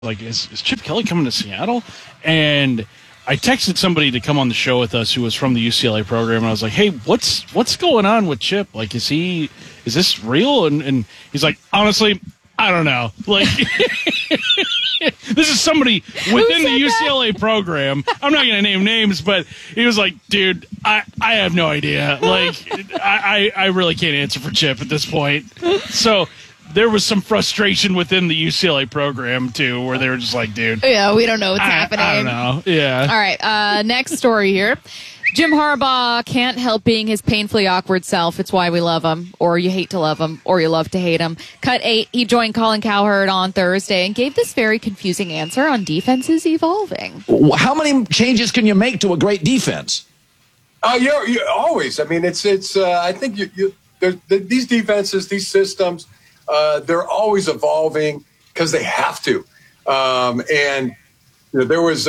like, is Chip Kelly coming to Seattle? And I texted somebody to come on the show with us who was from the UCLA program, and I was like, hey, what's going on with Chip? Like, is this real? And he's like, honestly, I don't know. Like, this is somebody within the UCLA program. I'm not going to name names, but he was like, dude, I have no idea. Like, I really can't answer for Chip at this point. So there was some frustration within the UCLA program, too, where they were just like, dude. Yeah, we don't know what's happening. I don't know. Yeah. All right, next story here. Jim Harbaugh can't help being his painfully awkward self. It's why we love him, or you hate to love him, or you love to hate him. Cut 8, he joined Colin Cowherd on Thursday and gave this very confusing answer on defenses evolving. How many changes can you make to a great defense? You always. I mean, it's. I think these defenses, these systems, they're always evolving because they have to. And there was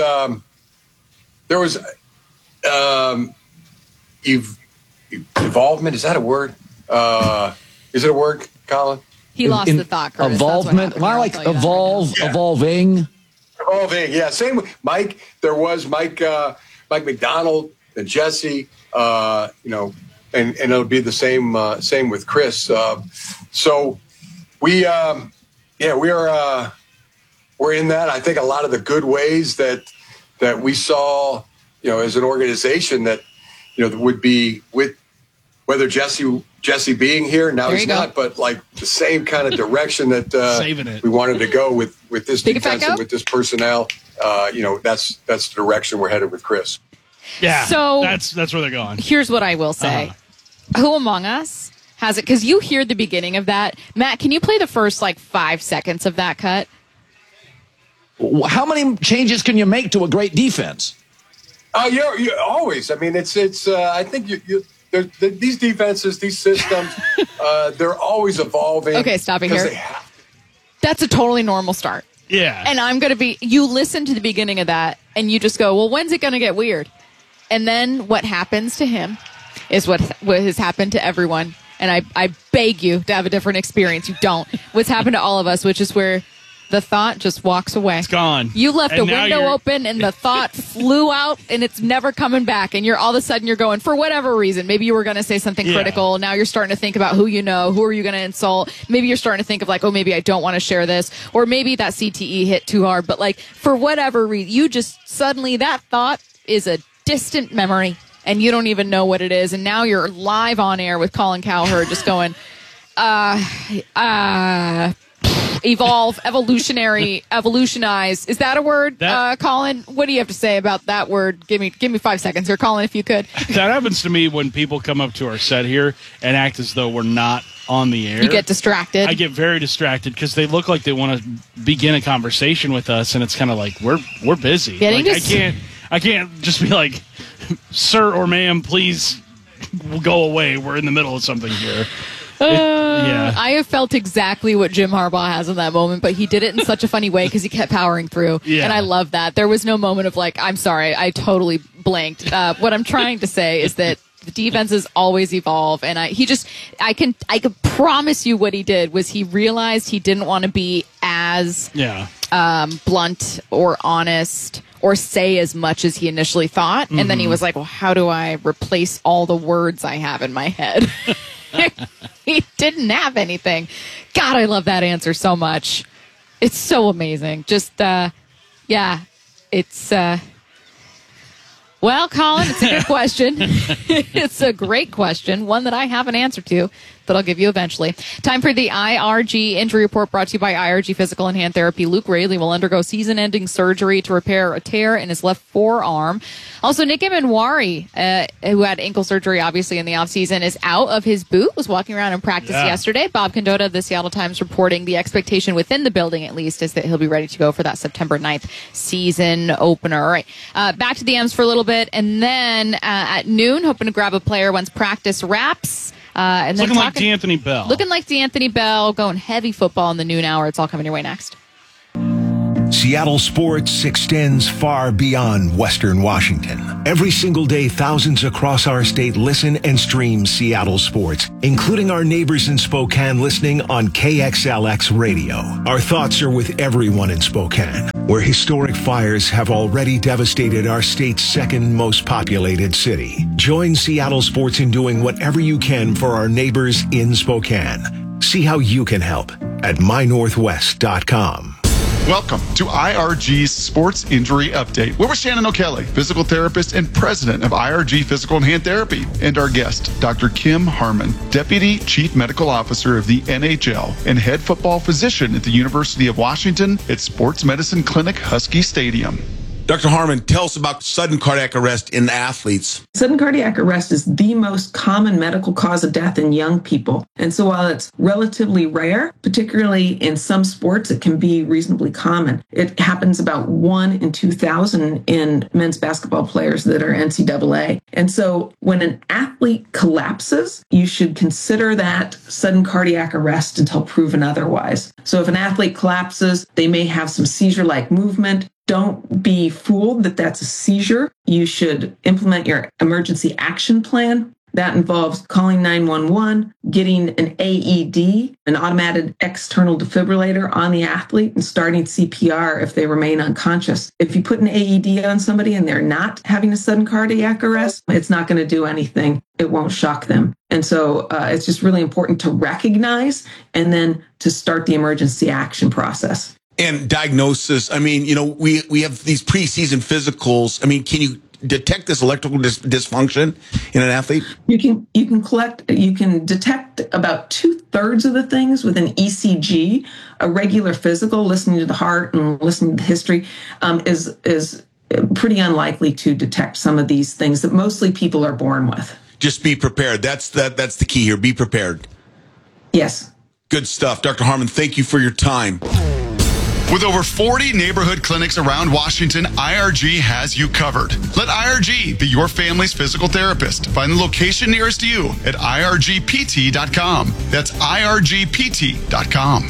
evolvement. Is that a word? Is it a word, Colin? He lost the thought, Curtis. Evolvement. I like evolve, evolving. Evolving, yeah. Same with Mike. There was Mike McDonald and Jesse, and it'll be the same with Chris. So we're in that. I think a lot of the good ways that we saw, as an organization that, would be with whether Jesse being here, now he's not, but like the same kind of direction that we wanted to go with this defense and with this personnel. That's the direction we're headed with Chris. Yeah, so that's where they're going. Here's what I will say. Who among us has it? Because you hear the beginning of that. Matt, can you play the first 5 seconds of that cut? How many changes can you make to a great defense? You always. I mean, it's. I think these defenses, these systems, they're always evolving. Okay, stop it here. That's a totally normal start. Yeah. And I'm going to be. You listen to the beginning of that, and you just go, "Well, when's it going to get weird?" And then what happens to him is what has happened to everyone. And I beg you to have a different experience. You don't. What's happened to all of us, which is where the thought just walks away. It's gone. You left a window open and the thought flew out and it's never coming back. And you're all of a sudden you're going, for whatever reason, maybe you were going to say something critical. Now you're starting to think about who you know, who are you going to insult? Maybe you're starting to think of maybe I don't want to share this. Or maybe that CTE hit too hard. But for whatever reason, you just suddenly that thought is a distant memory and you don't even know what it is. And now you're live on air with Colin Cowherd just going, evolve, evolutionize. Is that a word, Colin? What do you have to say about that word? Give me 5 seconds here, Colin, if you could. That happens to me when people come up to our set here and act as though we're not on the air. You get distracted. I get very distracted because they look like they want to begin a conversation with us, and it's kind of like we're busy. I can't just be like, sir or ma'am, please go away. We're in the middle of something here. I have felt exactly what Jim Harbaugh has in that moment, but he did it in such a funny way because he kept powering through. Yeah. And I love that. There was no moment of I'm sorry, I totally blanked. What I'm trying to say is that the defenses always evolve, and I can promise you what he did was he realized he didn't want to be as blunt or honest or say as much as he initially thought. And then he was like, well, how do I replace all the words I have in my head? He didn't have anything. God, I love that answer so much. It's so amazing. Just, it's, well, Colin, it's a good question. It's a great question, one that I have an answer to that I'll give you eventually. Time for the IRG injury report brought to you by IRG Physical and Hand Therapy. Luke Raley will undergo season-ending surgery to repair a tear in his left forearm. Also, Nick Emanwari, who had ankle surgery, obviously, in the offseason, is out of his boot, was walking around in practice yesterday. Bob Condotta of the Seattle Times reporting the expectation within the building, at least, is that he'll be ready to go for that September 9th season opener. All right, back to the M's for a little bit, and then at noon, hoping to grab a player once practice wraps. And then looking like D'Anthony Bell. Looking like D'Anthony Bell, going heavy football in the noon hour. It's all coming your way next. Seattle sports extends far beyond Western Washington. Every single day, thousands across our state listen and stream Seattle sports, including our neighbors in Spokane listening on KXLX radio. Our thoughts are with everyone in Spokane, where historic fires have already devastated our state's second most populated city. Join Seattle sports in doing whatever you can for our neighbors in Spokane. See how you can help at mynorthwest.com. Welcome to IRG's Sports Injury Update. We're with Shannon O'Kelly, physical therapist and president of IRG Physical and Hand Therapy, and our guest, Dr. Kim Harmon, Deputy Chief Medical Officer of the NHL and head football physician at the University of Washington at Sports Medicine Clinic Husky Stadium. Dr. Harmon, tell us about sudden cardiac arrest in athletes. Sudden cardiac arrest is the most common medical cause of death in young people. And so while it's relatively rare, particularly in some sports, it can be reasonably common. It happens about 1 in 2,000 in men's basketball players that are NCAA. And so when an athlete collapses, you should consider that sudden cardiac arrest until proven otherwise. So if an athlete collapses, they may have some seizure-like movement. Don't be fooled that that's a seizure. You should implement your emergency action plan. That involves calling 911, getting an AED, an automated external defibrillator, on the athlete and starting CPR if they remain unconscious. If you put an AED on somebody and they're not having a sudden cardiac arrest, it's not going to do anything. It won't shock them. And so it's just really important to recognize and then to start the emergency action process. And diagnosis, I mean, you know, we have these preseason physicals. I mean, can you detect this electrical dysfunction in an athlete? You can detect about 2/3 of the things with an ECG. A regular physical, listening to the heart and listening to the history, is pretty unlikely to detect some of these things that mostly people are born with. Just be prepared. That's the key here. Be prepared. Yes. Good stuff. Dr. Harmon, thank you for your time. With over 40 neighborhood clinics around Washington, IRG has you covered. Let IRG be your family's physical therapist. Find the location nearest you at irgpt.com. That's irgpt.com.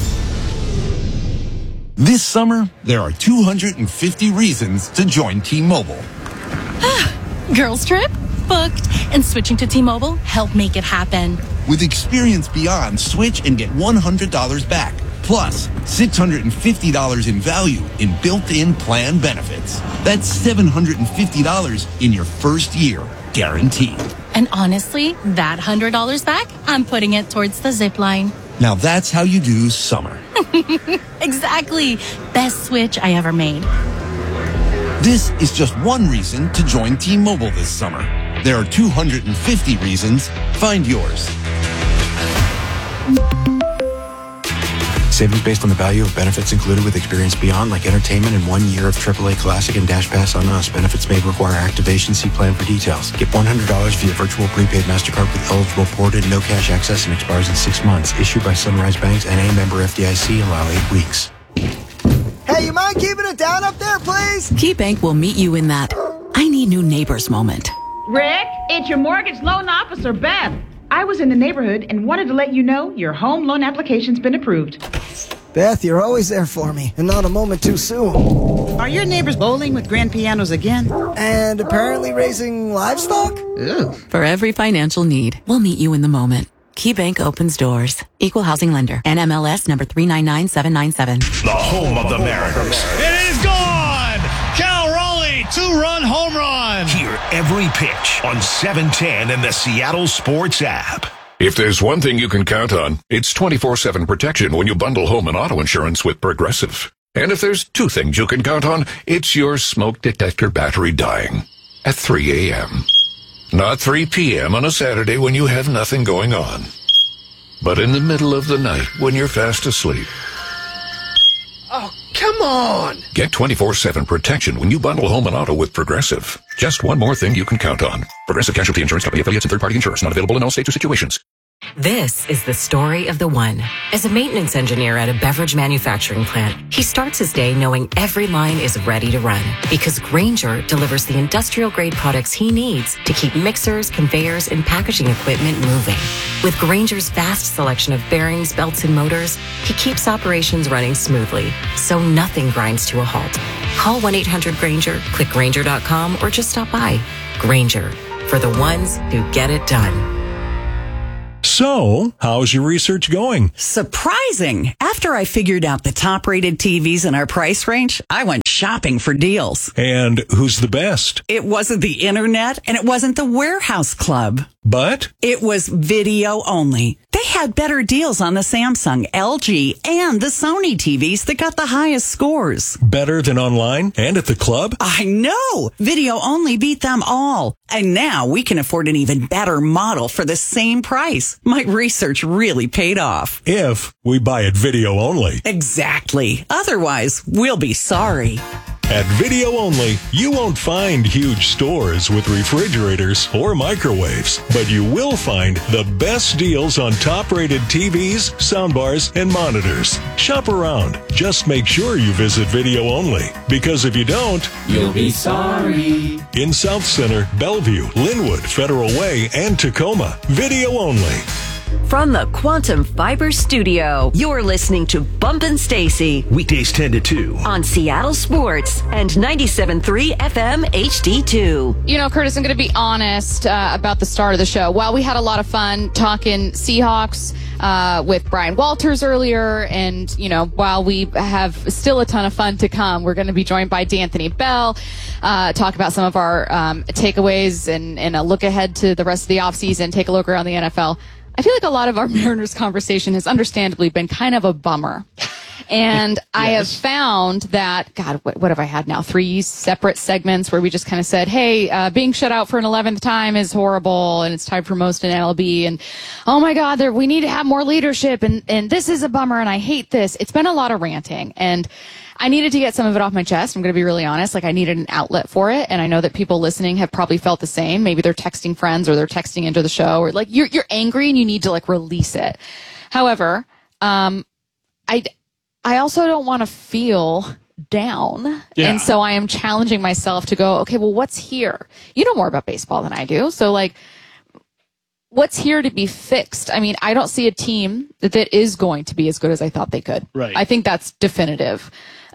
This summer, there are 250 reasons to join T-Mobile. Girls trip? Booked. And switching to T-Mobile helped make it happen. With Experience Beyond, switch and get $100 back. Plus, $650 in value in built-in plan benefits. That's $750 in your first year, guaranteed. And honestly, that $100 back, I'm putting it towards the zip line. Now that's how you do summer. Exactly. Best switch I ever made. This is just one reason to join T-Mobile this summer. There are 250 reasons. Find yours. Savings based on the value of benefits included with Experience Beyond, like entertainment and 1 year of AAA Classic and Dash Pass on us. Benefits may require activation. See plan for details. Get $100 via virtual prepaid MasterCard with eligible ported, no cash access, and expires in 6 months. Issued by Sunrise Banks, NA, member FDIC. Allow 8 weeks. Hey, you mind keeping it down up there, please? KeyBank will meet you in that I need new neighbors moment. Rick, it's your mortgage loan officer, Beth. I was in the neighborhood and wanted to let you know your home loan application's been approved. Beth, you're always there for me, and not a moment too soon. Are your neighbors bowling with grand pianos again? And apparently raising livestock? Ew. For every financial need, we'll meet you in the moment. KeyBank opens doors. Equal housing lender. NMLS number 399797. The home of the Mariners. It is gone! Cal Raleigh, 2-run home run! Hear every pitch on 710 and the Seattle Sports app. If there's one thing you can count on, it's 24/7 protection when you bundle home and auto insurance with Progressive. And if there's two things you can count on, it's your smoke detector battery dying at 3 a.m. Not 3 p.m. on a Saturday when you have nothing going on, but in the middle of the night when you're fast asleep. Oh, come on! Get 24/7 protection when you bundle home and auto with Progressive. Just one more thing you can count on. Progressive Casualty Insurance Company, affiliates, and third-party insurers. Not available in all states or situations. This is the story of the one. As a maintenance engineer at a beverage manufacturing plant, he starts his day knowing every line is ready to run because Grainger delivers the industrial-grade products he needs to keep mixers, conveyors, and packaging equipment moving. With Grainger's vast selection of bearings, belts, and motors, he keeps operations running smoothly, so nothing grinds to a halt. Call 1-800-GRAINGER, click Grainger.com, or just stop by. Grainger, for the ones who get it done. So, how's your research going? Surprising. After I figured out the top-rated TVs in our price range, I went shopping for deals. And who's the best? It wasn't the internet, and it wasn't the Warehouse Club. But? It was video only. They had better deals on the Samsung, LG, and the Sony TVs that got the highest scores. Better than online and at the club? I know! Video only beat them all. And now we can afford an even better model for the same price. My research really paid off. If we buy it video only. Exactly. Otherwise, we'll be sorry. At Video Only, you won't find huge stores with refrigerators or microwaves, but you will find the best deals on top-rated TVs, soundbars, and monitors. Shop around. Just make sure you visit Video Only, because if you don't, you'll be sorry. In South Center, Bellevue, Linwood, Federal Way, and Tacoma, Video Only. From the Quantum Fiber Studio, you're listening to Bumpin' Stacy. Weekdays 10 to 2. On Seattle Sports and 97.3 FM HD2. You know, Curtis, I'm going to be honest about the start of the show. While we had a lot of fun talking Seahawks with Brian Walters earlier, and, you know, while we have still a ton of fun to come, we're going to be joined by D'Anthony Bell, talk about some of our takeaways and a look ahead to the rest of the offseason, take a look around the NFL. I feel like a lot of our Mariners conversation has understandably been kind of a bummer. And yes. I have found that, God, what have I had now? 3 separate segments where we just kind of said, hey, being shut out for an 11th time is horrible, and it's time for most in MLB. And, oh, my God, we need to have more leadership, and this is a bummer, and I hate this. It's been a lot of ranting. And I needed to get some of it off my chest. I'm going to be really honest. Like, I needed an outlet for it. And I know that people listening have probably felt the same. Maybe they're texting friends or they're texting into the show, or like you're angry and you need to like release it. However, I also don't want to feel down. Yeah. And so I am challenging myself to go, okay, well, what's here? You know more about baseball than I do. So like, what's here to be fixed? I mean, I don't see a team that is going to be as good as I thought they could. Right. I think that's definitive.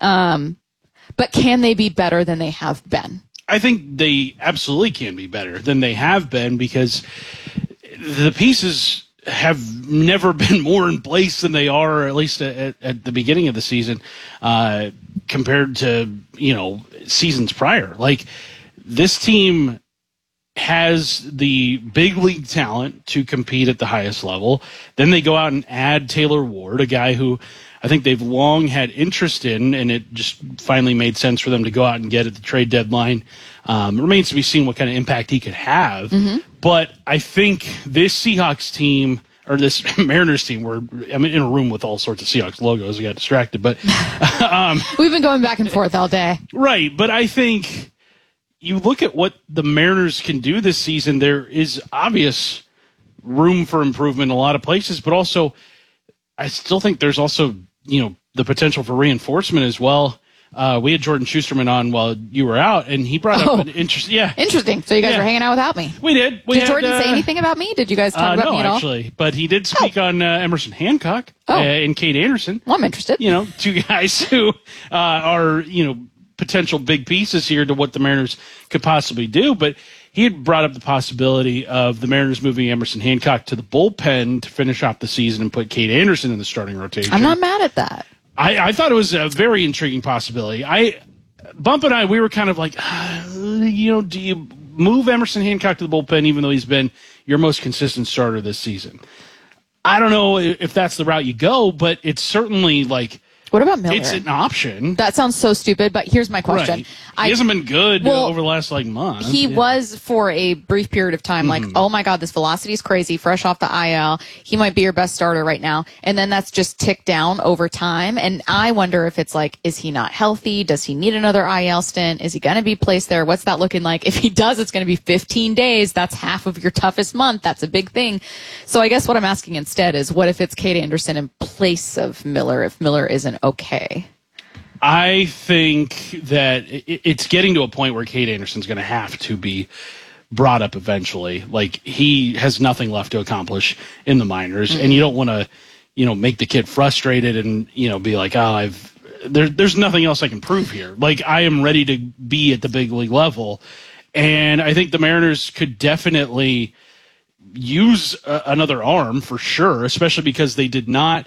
But can they be better than they have been? I think they absolutely can be better than they have been, because the pieces have never been more in place than they are, at least at the beginning of the season, compared to, you know, seasons prior. Like, this team has the big league talent to compete at the highest level. Then they go out and add Taylor Ward, a guy who I think they've long had interest in, and it just finally made sense for them to go out and get at the trade deadline. It remains to be seen what kind of impact he could have. Mm-hmm. But I think this Seahawks team, or this Mariners team, I'm in a room with all sorts of Seahawks logos. I got distracted, but we've been going back and forth all day. Right, but I think you look at what the Mariners can do this season, there is obvious room for improvement in a lot of places, but also I still think there's also, you know, the potential for reinforcement as well. We had Jordan Schusterman on while you were out, and he brought up an interesting. So you guys were hanging out without me. We did. Did Jordan say anything about me? Did you guys talk about me at all? No, actually, but he did speak on Emerson Hancock and Cade Anderson. Well, I'm interested. You know, 2 guys who are, you know, potential big pieces here to what the Mariners could possibly do. But he had brought up the possibility of the Mariners moving Emerson Hancock to the bullpen to finish off the season and put Cade Anderson in the starting rotation. I'm not mad at that. I thought it was a very intriguing possibility. Bump and I, we were kind of like, you know, do you move Emerson Hancock to the bullpen even though he's been your most consistent starter this season? I don't know if that's the route you go, but it's certainly like What about Miller? It's an option. That sounds so stupid, but here's my question. Right. He hasn't been good over the last month. He was for a brief period of time, oh my God, this velocity is crazy, fresh off the IL. He might be your best starter right now. And then that's just ticked down over time. And I wonder if it's is he not healthy? Does he need another IL stint? Is he going to be placed there? What's that looking like? If he does, it's going to be 15 days. That's half of your toughest month. That's a big thing. So I guess what I'm asking instead is, what if it's Cade Anderson in place of Miller if Miller isn't okay? I think that it's getting to a point where Cade Anderson's going to have to be brought up eventually. He has nothing left to accomplish in the minors, and you don't want to, make the kid frustrated and, be like, oh, there's nothing else I can prove here. I am ready to be at the big league level. And I think the Mariners could definitely use another arm for sure, especially because they did not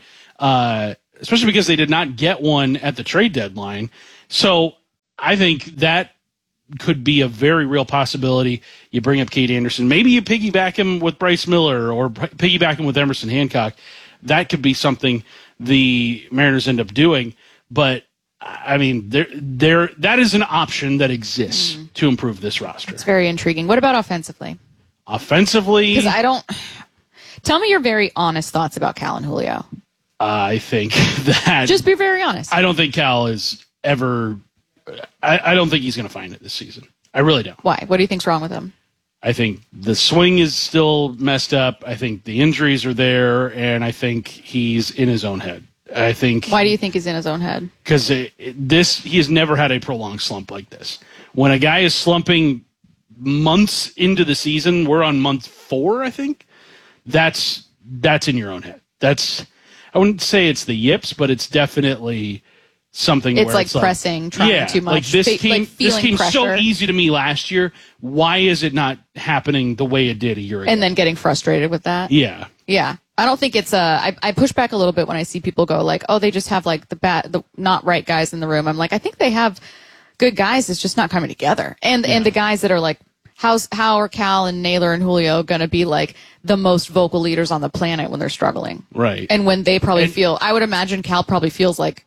get one at the trade deadline. So I think that could be a very real possibility. You bring up Cade Anderson. Maybe you piggyback him with Bryce Miller or piggyback him with Emerson Hancock. That could be something the Mariners end up doing. But, I mean, that is an option that exists to improve this roster. It's very intriguing. What about offensively? Offensively? Because tell me your very honest thoughts about Cal and Julio. I think that... Just be very honest. I don't think Cal is ever... I don't think he's going to find it this season. I really don't. Why? What do you think's wrong with him? I think the swing is still messed up. I think the injuries are there, and I think he's in his own head. I think... Why do you think he's in his own head? Because he has never had a prolonged slump like this. When a guy is slumping months into the season, we're on month 4, I think. That's in your own head. I wouldn't say it's the yips, but it's definitely something it's where it's pressing, trying too much. This came pressure. so easy to me last year. Why is it not happening the way it did a year ago? And then getting frustrated with that. Yeah. Yeah. I don't think it's I push back a little bit when I see people go they just have the not right guys in the room. I'm like, I think they have good guys. It's just not coming together. And the guys that are how are Cal and Naylor and Julio going to be the most vocal leaders on the planet when they're struggling? Right. And when they probably I would imagine Cal probably feels like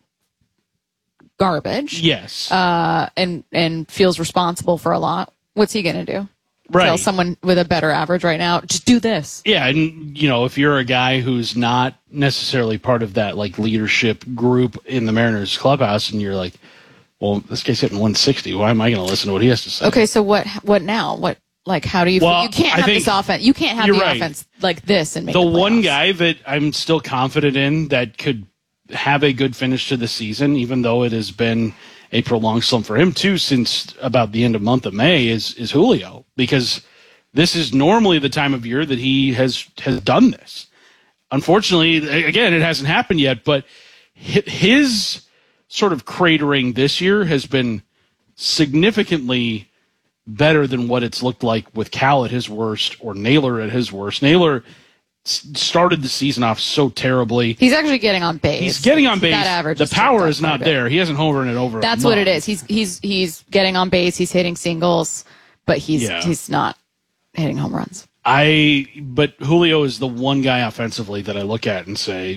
garbage. Yes. And feels responsible for a lot. What's he going to do? Right. Tell someone with a better average right now, just do this. Yeah. And, if you're a guy who's not necessarily part of that leadership group in the Mariners clubhouse and you're like, well, this guy's hitting 160. Why am I going to listen to what he has to say? Okay, so what now? What how do you? Well, you can't have this offense. You can't have the offense like this and make the the one guy that I'm still confident in that could have a good finish to the season, even though it has been a prolonged slump for him too since about the end of month of May is Julio, because this is normally the time of year that he has done this. Unfortunately, again, it hasn't happened yet, but his sort of cratering this year has been significantly better than what it's looked like with Cal at his worst or Naylor at his worst. Naylor started the season off so terribly. He's actually getting on base. He's getting on base. That average. The power is not there. He hasn't homered it over. That's what it is. He's getting on base. He's hitting singles, but he's not hitting home runs. But Julio is the one guy offensively that I look at and say,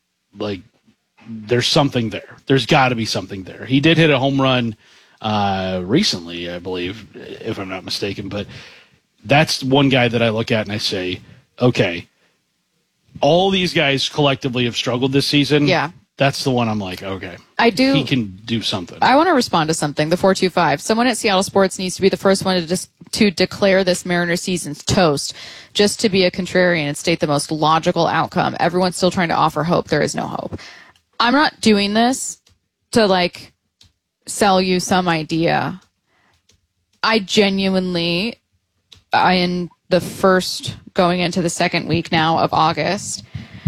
there's something there. There's got to be something there. He did hit a home run recently, I believe, if I'm not mistaken. But that's one guy that I look at and I say, okay, all these guys collectively have struggled this season. Yeah. That's the one I'm like, okay. He can do something. I want to respond to something. The 425. Someone at Seattle Sports needs to be the first one to declare this Mariners season's toast, just to be a contrarian and state the most logical outcome. Everyone's still trying to offer hope. There is no hope. I'm not doing this to sell you some idea. I genuinely, in the first going into the second week now of August,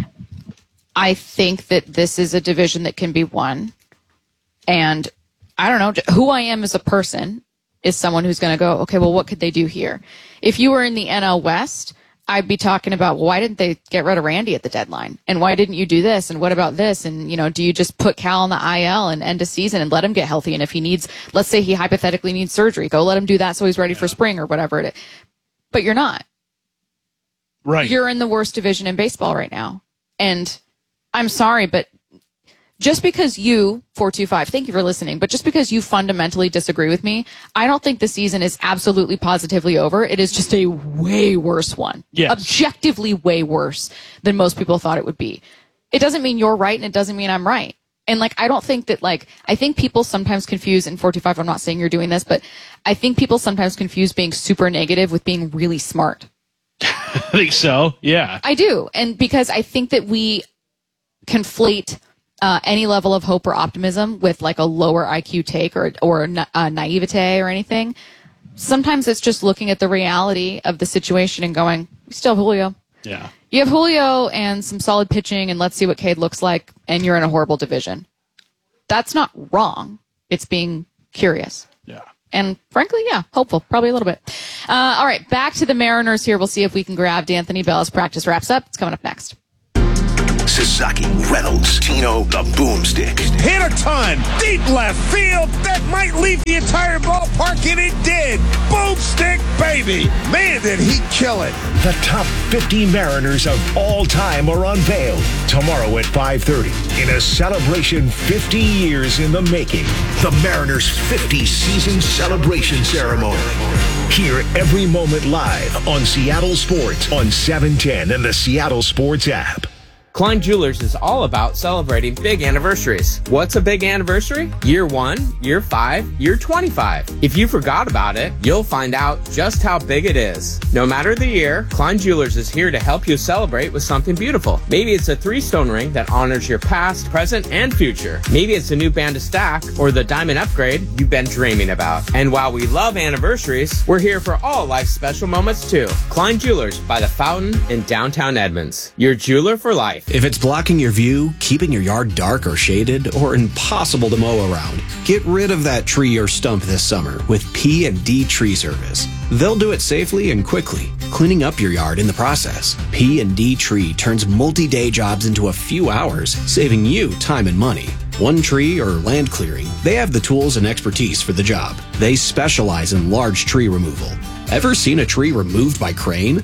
I think that this is a division that can be won. And I don't know who I am as a person is someone who's going to go, okay, well, what could they do here? If you were in the NL West, I'd be talking about, well, why didn't they get rid of Randy at the deadline? And why didn't you do this? And what about this? And, do you just put Cal on the IL and end a season and let him get healthy? And if he needs, let's say he hypothetically needs surgery, go let him do that so he's ready for spring or whatever it is. But you're not. Right. You're in the worst division in baseball right now. And I'm sorry, but just because you, 425, thank you for listening, but just because you fundamentally disagree with me, I don't think the season is absolutely positively over. It is just a way worse one. Yes. Objectively way worse than most people thought it would be. It doesn't mean you're right, and it doesn't mean I'm right. And like, I don't think that I think people sometimes confuse, and 425, I'm not saying you're doing this, but I think people sometimes confuse being super negative with being really smart. I think so. Yeah. I do. And because I think that we conflate any level of hope or optimism with like a lower IQ take or naivete or anything. Sometimes it's just looking at the reality of the situation and going, we still have Julio. Yeah. You have Julio and some solid pitching, and let's see what Cade looks like, and you're in a horrible division. That's not wrong. It's being curious. Yeah. And frankly, yeah, hopeful. Probably a little bit. All right, back to the Mariners here. We'll see if we can grab D'Anthony Bell as practice wraps up. It's coming up next. Sasaki, Reynolds, Tino, the boomstick. Hit a ton, deep left field. That might leave the entire ballpark, and it did. Boomstick, baby. Man, did he kill it. The top 50 Mariners of all time are unveiled tomorrow at 5:30 in a celebration 50 years in the making. The Mariners' 50 season celebration ceremony. Hear every moment live on Seattle Sports on 710 and the Seattle Sports app. Klein Jewelers is all about celebrating big anniversaries. What's a big anniversary? Year 1, year 5, year 25. If you forgot about it, you'll find out just how big it is. No matter the year, Klein Jewelers is here to help you celebrate with something beautiful. Maybe it's a 3-stone ring that honors your past, present, and future. Maybe it's a new band to stack or the diamond upgrade you've been dreaming about. And while we love anniversaries, we're here for all life's special moments too. Klein Jewelers by the Fountain in downtown Edmonds. Your jeweler for life. If it's blocking your view, keeping your yard dark or shaded, or impossible to mow around, get rid of that tree or stump this summer with P&D Tree Service. They'll do it safely and quickly, cleaning up your yard in the process. P&D Tree turns multi-day jobs into a few hours, saving you time and money. One tree or land clearing, they have the tools and expertise for the job. They specialize in large tree removal. Ever seen a tree removed by crane?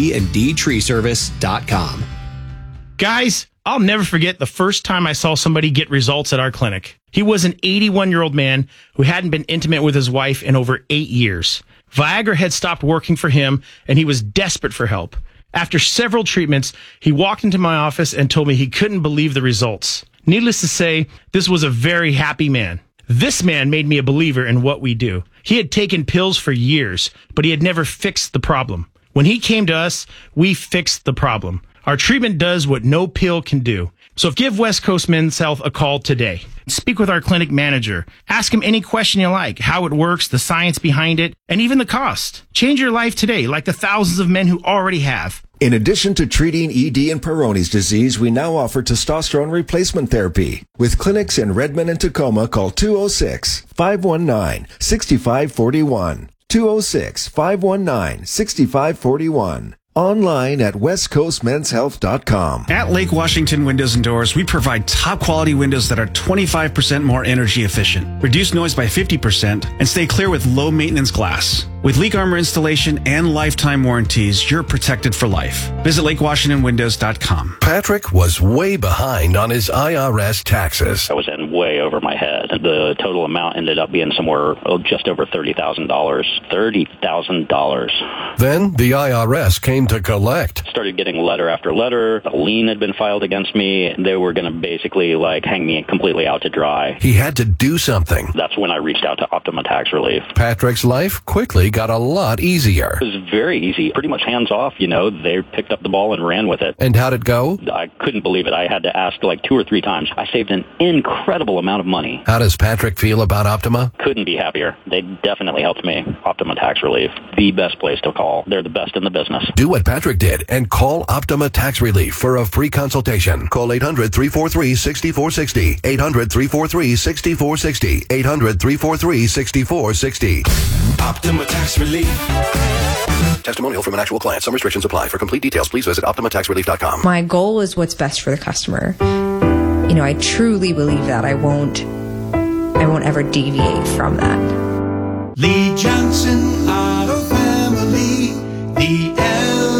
PNDTreeservice.com. Guys, I'll never forget the first time I saw somebody get results at our clinic. He was an 81-year-old man who hadn't been intimate with his wife in over 8 years. Viagra had stopped working for him, and he was desperate for help. After several treatments, he walked into my office and told me he couldn't believe the results. Needless to say, this was a very happy man. This man made me a believer in what we do. He had taken pills for years, but he had never fixed the problem. When he came to us, we fixed the problem. Our treatment does what no pill can do. So give West Coast Men's Health a call today. Speak with our clinic manager. Ask him any question you like, how it works, the science behind it, and even the cost. Change your life today, like the thousands of men who already have. In addition to treating ED and Peyronie's disease, we now offer testosterone replacement therapy. With clinics in Redmond and Tacoma, call 206-519-6541. 206-519-6541. Online at westcoastmenshealth.com. At Lake Washington Windows and Doors, we provide top quality windows that are 25% more energy efficient, reduce noise by 50%, and stay clear with low maintenance glass. With leak armor installation and lifetime warranties, you're protected for life. Visit LakeWashingtonWindows.com. Patrick was way behind on his IRS taxes. I was in way over my head. The total amount ended up being somewhere just over $30,000. $30,000. Then the IRS came to collect. Started getting letter after letter. A lien had been filed against me. They were going to basically hang me completely out to dry. He had to do something. That's when I reached out to Optima Tax Relief. Patrick's life quickly got a lot easier. It was very easy, pretty much hands off. They picked up the ball and ran with it. And how'd it go? I couldn't believe it. I had to ask 2 or 3 times. I saved an incredible amount of money. How does Patrick feel about Optima? Couldn't be happier. They definitely helped me. Optima Tax Relief, the best place to call. They're the best in the business. Do what Patrick did and call Optima Tax Relief for a free consultation. Call 800-343-6460. 800-343-6460. 800-343-6460. Optima Tax Relief. Testimonial from an actual client. Some restrictions apply. For complete details, please visit OptimaTaxRelief.com. My goal is what's best for the customer. I truly believe that I won't ever deviate from that. Lee Johnson Auto Family, the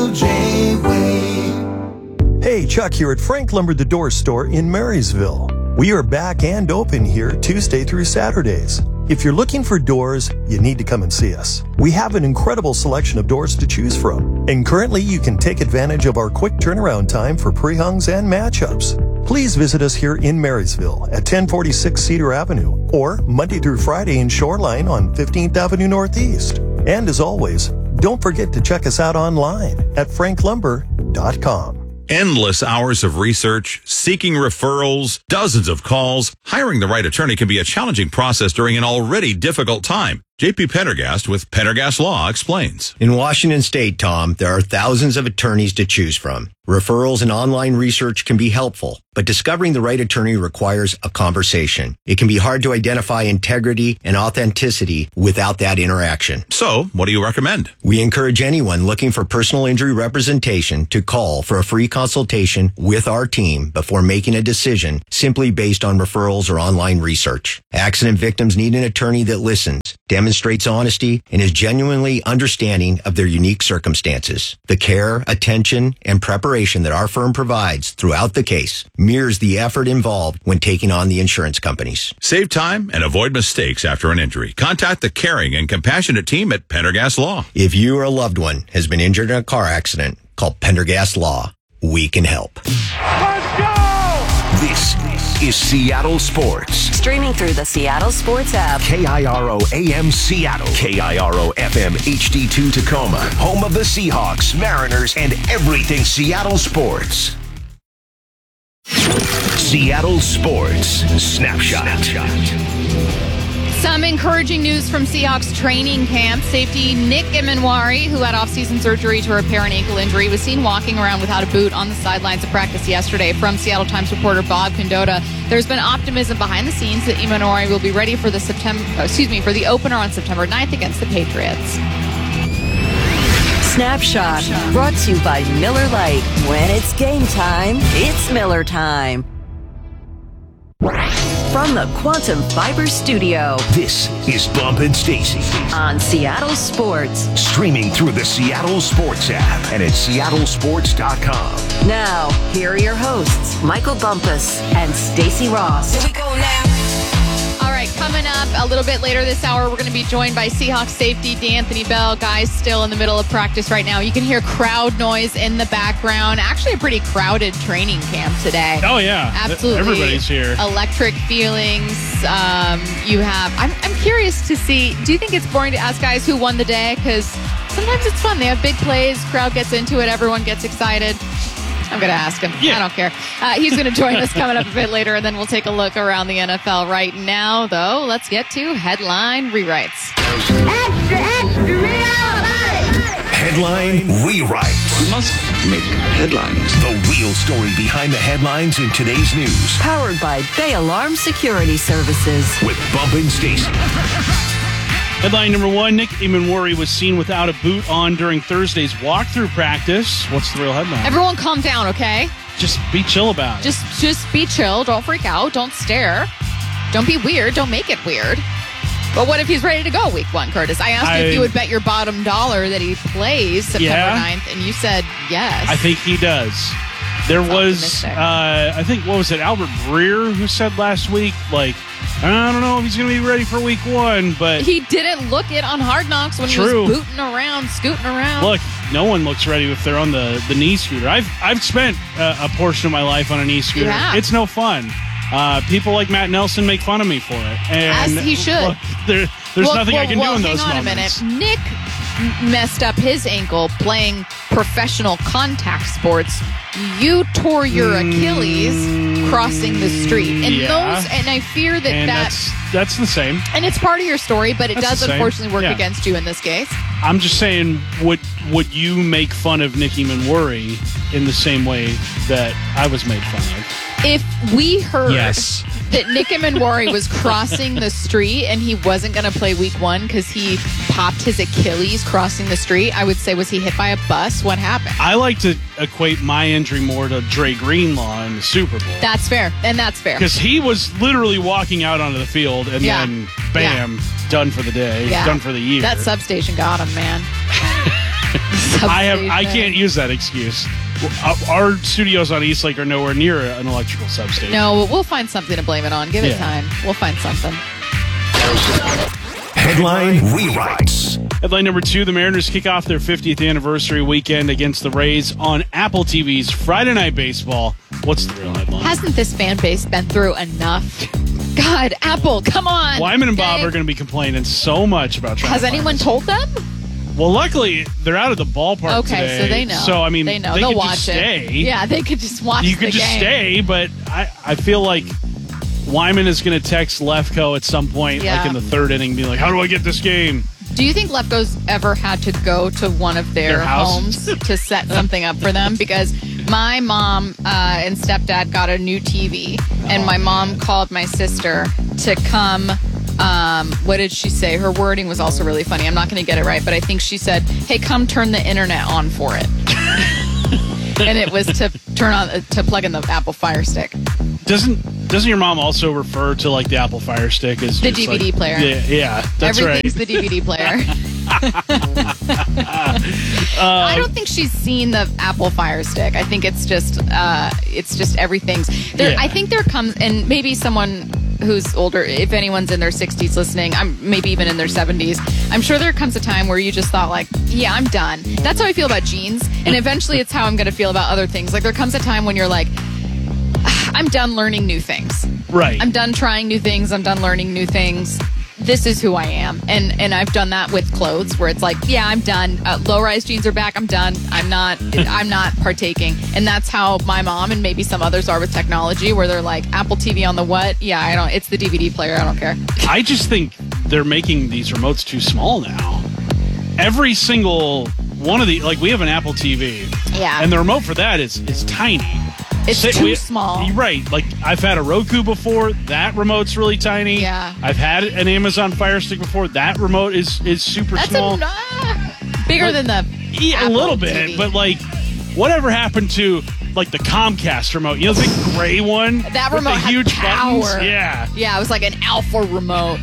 LJ way. Hey, Chuck here at Frank Lumber the Door Store in Marysville. We are back and open here Tuesday through Saturdays. If you're looking for doors, you need to come and see us. We have an incredible selection of doors to choose from. And currently, you can take advantage of our quick turnaround time for pre-hungs and matchups. Please visit us here in Marysville at 1046 Cedar Avenue or Monday through Friday in Shoreline on 15th Avenue Northeast. And as always, don't forget to check us out online at franklumber.com. Endless hours of research, seeking referrals, dozens of calls. Hiring the right attorney can be a challenging process during an already difficult time. J.P. Pendergast with Pendergast Law explains. In Washington State, Tom, there are thousands of attorneys to choose from. Referrals and online research can be helpful, but discovering the right attorney requires a conversation. It can be hard to identify integrity and authenticity without that interaction. So, what do you recommend? We encourage anyone looking for personal injury representation to call for a free consultation with our team before making a decision simply based on referrals or online research. Accident victims need an attorney that listens, demonstrates honesty, and is genuinely understanding of their unique circumstances. The care, attention, and preparation that our firm provides throughout the case mirrors the effort involved when taking on the insurance companies. Save time and avoid mistakes after an injury. Contact the caring and compassionate team at Pendergast Law. If you or a loved one has been injured in a car accident, call Pendergast Law. We can help. Let's go! This is Seattle Sports. Streaming through the Seattle Sports app. KIRO AM Seattle. KIRO FM HD2 Tacoma. Home of the Seahawks, Mariners, and everything Seattle sports. Seattle Sports Snapshot. Some encouraging news from Seahawks training camp. Safety Nick Imanwari, who had off-season surgery to repair an ankle injury, was seen walking around without a boot on the sidelines of practice yesterday. From Seattle Times reporter Bob Condotta, there's been optimism behind the scenes that Imanwari will be ready for the opener on September 9th against the Patriots. Snapshot, brought to you by Miller Lite. When it's game time, it's Miller time. From the Quantum Fiber Studio, this is Bump and Stacy on Seattle Sports. Streaming through the Seattle Sports app and at seattlesports.com. Now, here are your hosts, Michael Bumpus and Stacy Ross. Here we go now. All right, coming up a little bit later this hour, we're going to be joined by Seahawks safety D'Anthony Bell. Guys still in the middle of practice right now. You can hear crowd noise in the background. Actually, a pretty crowded training camp today. Oh, yeah. Absolutely. Everybody's here. Electric feelings. You have... I'm curious to see, do you think it's boring to ask guys who won the day? Because sometimes it's fun. They have big plays. Crowd gets into it. Everyone gets excited. I'm going to ask him. Yeah. I don't care. He's going to join us coming up a bit later, and then we'll take a look around the NFL. Right now, though, let's get to headline rewrites. Extra, extra, Headline rewrite. We must make headlines. The real story behind the headlines in today's news. Powered by Bay Alarm Security Services. With Bump and Stacy. Headline number one, Nick Imanwari was seen without a boot on during Thursday's walkthrough practice. What's the real headline? Everyone calm down, okay? Just be chill about it. Just be chill. Don't freak out. Don't stare. Don't be weird. Don't make it weird. But what if he's ready to go week one, Curtis? I asked you if you would bet your bottom dollar that he plays September 9th, and you said yes. I think he does. There was, I think, what was it, Albert Breer who said last week, like, I don't know if he's going to be ready for week one, but... He didn't look it on Hard Knocks when he was booting around, scooting around. Look, no one looks ready if they're on the knee scooter. I've spent a portion of my life on a knee scooter. It's no fun. People like Matt Nelson make fun of me for it. And as he should. Look, there's nothing I can do in those moments. Hang on a minute. Nick messed up his ankle playing professional contact sports. You tore your Achilles crossing the street. And I fear that's the same. And it's part of your story, but it does unfortunately work against you in this case. I'm just saying, would you make fun of Nick Imanwari in the same way that I was made fun of? If we heard that Nick Imanwari was crossing the street and he wasn't going to play week one because he popped his Achilles crossing the street, I would say, was he hit by a bus? What happened? I like to equate my injury more to Dre Greenlaw in the Super Bowl. That's fair. And that's fair. Because he was literally walking out onto the field and then, bam, done for the day, done for the year. That substation got him, man. I can't use that excuse. our studios on Eastlake are nowhere near an electrical substation. No, we'll find something to blame it on. Give it time. We'll find something. Headline rewrites. Headline number 2, the Mariners kick off their 50th anniversary weekend against the Rays on Apple TV's Friday Night Baseball. What's the real headline? Hasn't this fan base been through enough? God, Apple, come on. Wyman and Bob are going to be complaining so much about trying Has anyone told them? Well, luckily, they're out of the ballpark today. So they know. So, I mean, they know. They They'll could watch just it. Stay. Yeah, they could just watch You could the just game. stay, but I feel like Wyman is going to text Lefko at some point, like in the third inning, be like, how do I get this game? Do you think Lefko's ever had to go to one of their homes to set something up for them? Because my mom and stepdad got a new TV, and my mom called my sister to come. What did she say? Her wording was also really funny. I'm not going to get it right, but I think she said, hey, come turn the internet on for it. And it was to plug in the Apple Fire Stick. Doesn't your mom also refer to like the Apple Fire Stick as the DVD player? Yeah, that's Everything's the DVD player. I don't think she's seen the Apple Fire Stick. I think it's just everything's there. I think there comes, and maybe someone who's older, if anyone's in their 60s listening, maybe even in their 70s, I'm sure there comes a time where you just thought like, yeah, I'm done. That's how I feel about jeans, and eventually it's how I'm going to feel about other things. Like there comes a time when you're like, I'm done learning new things. Right. I'm done trying new things. I'm done learning new things. This is who I am. And I've done that with clothes where it's like, yeah, I'm done. Low-rise jeans are back. I'm done. I'm not partaking. And that's how my mom and maybe some others are with technology, where they're like, Apple TV on the what? Yeah, it's the DVD player. I don't care. I just think they're making these remotes too small now. Every single one of we have an Apple TV. Yeah. And the remote for that is tiny. It's too small. You're right. Like, I've had a Roku before. That remote's really tiny. Yeah. I've had an Amazon Fire Stick before. That remote is super small. Bigger than the Yeah, Apple a little bit. TV. But, like, whatever happened to, like, the Comcast remote? You know, the big gray one? That with remote the had huge power. buttons? Yeah. Yeah, it was like an alpha remote.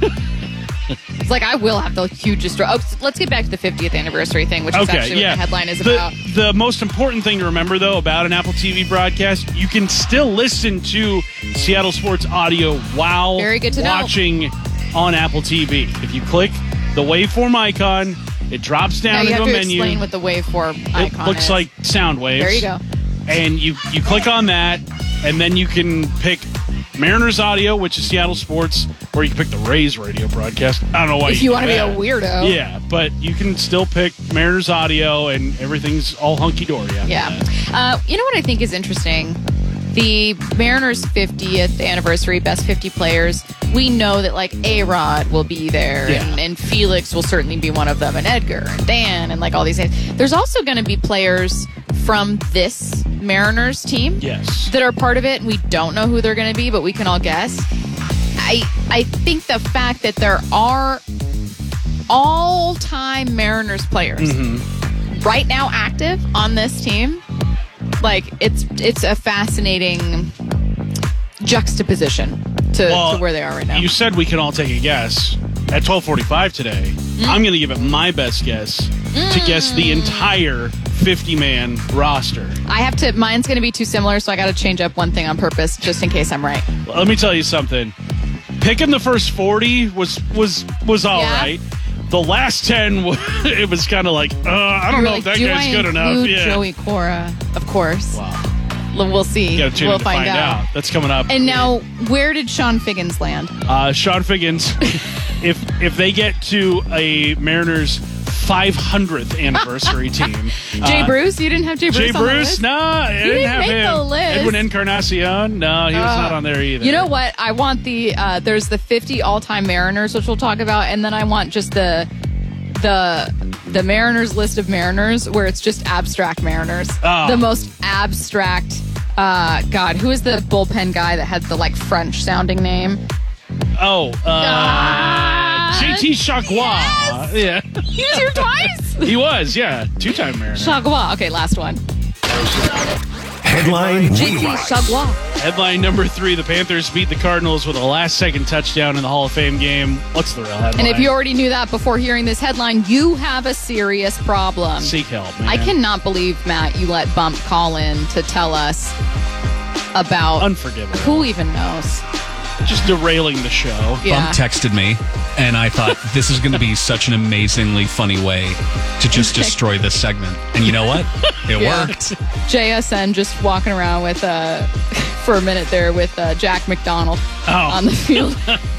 It's like, I will have the hugest... let's get back to the 50th anniversary thing, which is actually what the headline is about. The most important thing to remember, though, about an Apple TV broadcast, you can still listen to Seattle Sports Audio while watching on Apple TV. If you click the waveform icon, it drops down into a menu. You have to explain what the waveform icon It looks is. like sound waves. There you go. And you click on that, and then you can pick Mariners Audio, which is Seattle Sports, or you can pick the Rays radio broadcast. I don't know why If you want to do be a that. weirdo. Yeah, but you can still pick Mariners Audio, and everything's all hunky-dory. Yeah. You know what I think is interesting? The Mariners 50th anniversary, best 50 players, we know that like A-Rod will be there, and Felix will certainly be one of them, and Edgar, and Dan, and like all these names. There's also going to be players from this Mariners team that are part of it, and we don't know who they're going to be, but we can all guess. I think the fact that there are all-time Mariners players right now active on this team, like it's a fascinating juxtaposition to where they are right now. You said we can all take a guess. At 12:45 today, I'm going to give it my best guess to guess the entire 50-man roster. Mine's going to be too similar, so I got to change up one thing on purpose just in case I'm right. Let me tell you something. Picking the first 40 was all right. The last 10, it was kind of like, I don't know if that guy's good enough. Yeah. Joey Cora, of course. Wow. We'll see. You gotta tune in to find out. That's coming up. And now, where did Sean Figgins land? Sean Figgins, if they get to a Mariners 500th anniversary team. Jay Bruce? You didn't have Jay Bruce Jay on the Bruce? list? No, I didn't have make him. the list. Edwin Encarnacion? No, he was not on there either. You know what? I want there's the 50 all-time Mariners, which we'll talk about, and then I want just the Mariners list of Mariners where it's just abstract Mariners. The most abstract, God, who is the bullpen guy that had the like French sounding name? JT Chagua. Yes! Yeah. He was here twice? He was, yeah. 2-time Mariner. Chagua. Okay, last one. Headline Headline number 3, the Panthers beat the Cardinals with a last-second touchdown in the Hall of Fame game. What's the real headline? And if you already knew that before hearing this headline, you have a serious problem. Seek help, man. I cannot believe, Matt, you let Bump call in to tell us about... Unforgivable. Who even knows? Just derailing the show. Yeah. Bump texted me, and I thought this is going to be such an amazingly funny way to just destroy this segment. And you know what? It worked. JSN just walking around with, for a minute there, with Jack McDonald on the field.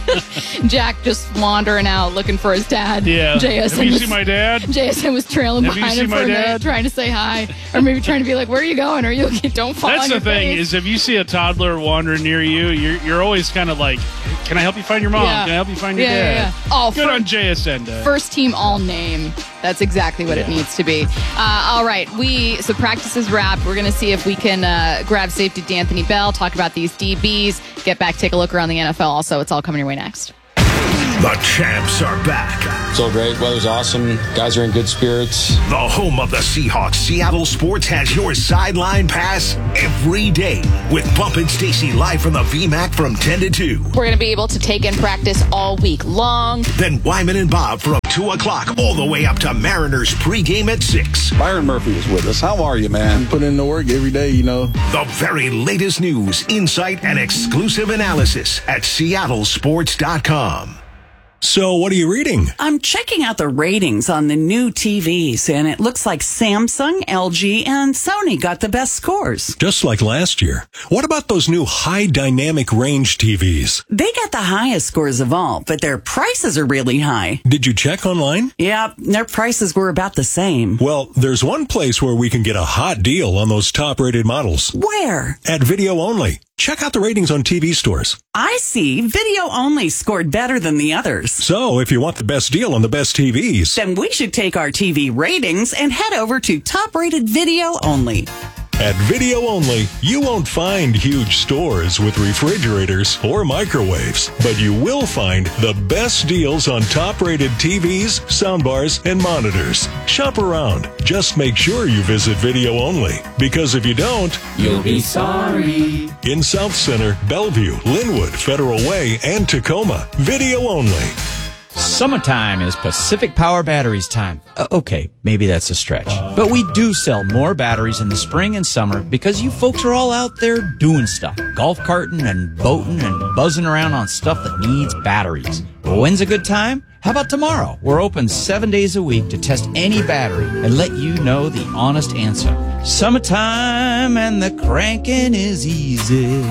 Jack just wandering out looking for his dad. Yeah. JSN Have you seen my dad? JSN was trailing behind him for a minute, trying to say hi, or maybe trying to be like, "Where are you going? Are you okay? Don't fall That's on the your thing face." is, if you see a toddler wandering near you, you're always kind of like, "Can I help you find your mom? Yeah. Can I help you find your dad?" Yeah. Oh, good on JSN Day. First team all name. That's exactly what it needs to be. All right. So practice is wrapped. We're going to see if we can grab safety D'Anthony Bell, talk about these DBs, get back, take a look around the NFL. Also, it's all coming your way next. The champs are back. It's all great. Weather's awesome. Guys are in good spirits. The home of the Seahawks, Seattle Sports, has your sideline pass every day with Bump and Stacy live from the VMAC from 10 to 2. We're going to be able to take in practice all week long. Then Wyman and Bob from 2 o'clock all the way up to Mariners pregame at 6. Byron Murphy is with us. How are you, man? Put in the work every day, you know. The very latest news, insight, and exclusive analysis at seattlesports.com. So, what are you reading? I'm checking out the ratings on the new TVs, and it looks like Samsung, LG, and Sony got the best scores. Just like last year. What about those new high dynamic range TVs? They got the highest scores of all, but their prices are really high. Did you check online? Yeah, their prices were about the same. Well, there's one place where we can get a hot deal on those top-rated models. Where? At Video Only. Check out the ratings on TV stores. I see. Video Only scored better than the others. So, if you want the best deal on the best TVs, then we should take our TV ratings and head over to top-rated Video Only. At Video Only, you won't find huge stores with refrigerators or microwaves, but you will find the best deals on top-rated TVs, soundbars, and monitors. Shop around. Just make sure you visit Video Only, because if you don't, you'll be sorry. In South Center, Bellevue, Linwood, Federal Way, and Tacoma, Video Only. Summertime is Pacific Power Batteries time. Okay, maybe that's a stretch. But we do sell more batteries in the spring and summer because you folks are all out there doing stuff. Golf carting and boating and buzzing around on stuff that needs batteries. Well, when's a good time? How about tomorrow? We're open 7 days a week to test any battery and let you know the honest answer. Summertime and the cranking is easy.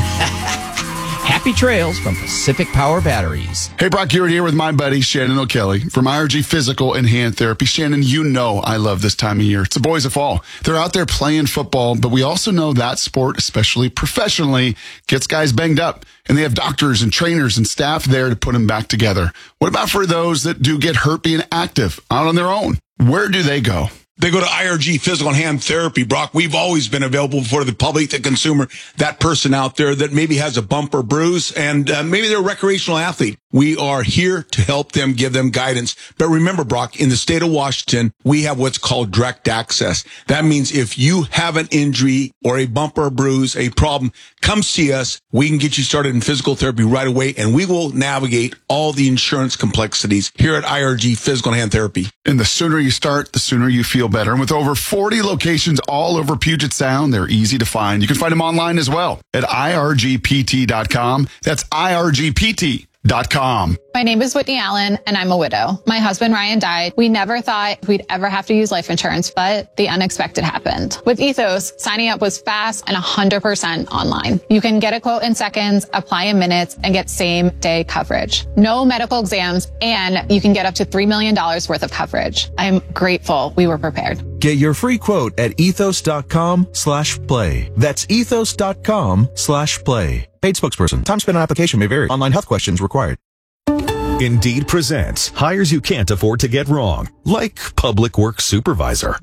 Happy trails from Pacific Power Batteries. Hey, Brock Hewitt here with my buddy Shannon O'Kelly from IRG Physical and Hand Therapy. Shannon, you know I love this time of year. It's the boys of fall. They're out there playing football, but we also know that sport, especially professionally, gets guys banged up. And they have doctors and trainers and staff there to put them back together. What about for those that do get hurt being active out on their own? Where do they go? They go to IRG Physical and Hand Therapy, Brock. We've always been available for the public, the consumer, that person out there that maybe has a bump or bruise, and maybe they're a recreational athlete. We are here to help them, give them guidance. But remember, Brock, in the state of Washington, we have what's called direct access. That means if you have an injury or a bump or a bruise, a problem, come see us. We can get you started in physical therapy right away, and we will navigate all the insurance complexities here at IRG Physical and Hand Therapy. And the sooner you start, the sooner you feel better. And with over 40 locations all over Puget Sound, they're easy to find. You can find them online as well at irgpt.com. That's irgpt.com. My name is Whitney Allen, and I'm a widow. My husband, Ryan, died. We never thought we'd ever have to use life insurance, but the unexpected happened. With Ethos, signing up was fast and 100% online. You can get a quote in seconds, apply in minutes, and get same-day coverage. No medical exams, and you can get up to $3 million worth of coverage. I'm grateful we were prepared. Get your free quote at ethos.com/play. That's ethos.com/play. Paid spokesperson. Time spent on application may vary. Online health questions required. Indeed presents hires you can't afford to get wrong, like public works supervisor.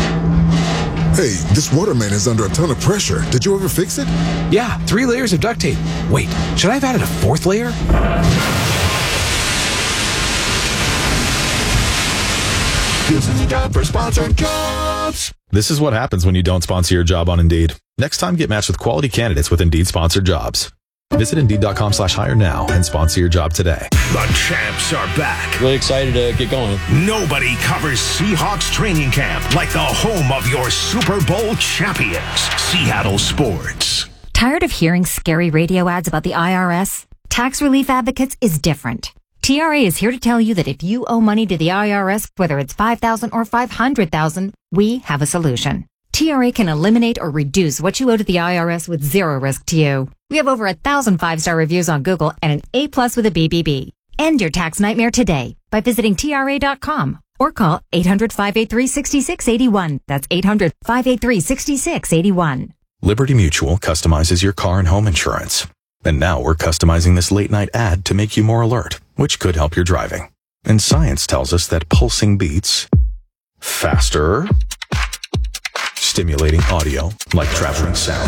Hey, this waterman is under a ton of pressure. Did you ever fix it? Yeah, 3 layers of duct tape. Wait, should I have added a 4th layer? Choosing job for sponsored jobs. This is what happens when you don't sponsor your job on Indeed. Next time, get matched with quality candidates with Indeed sponsored jobs. Visit Indeed.com/hire now and sponsor your job today. The champs are back. Really excited to get going. Nobody covers Seahawks training camp like the home of your Super Bowl champions, Seattle Sports. Tired of hearing scary radio ads about the IRS? Tax Relief Advocates is different. TRA is here to tell you that if you owe money to the IRS, whether it's $5,000 or $500,000, we have a solution. TRA can eliminate or reduce what you owe to the IRS with zero risk to you. We have over 1,000 5-star reviews on Google and an A+ with a BBB. End your tax nightmare today by visiting TRA.com or call 800-583-6681. That's 800-583-6681. Liberty Mutual customizes your car and home insurance. And now we're customizing this late night ad to make you more alert, which could help your driving. And science tells us that pulsing beats faster, stimulating audio like traveling sound,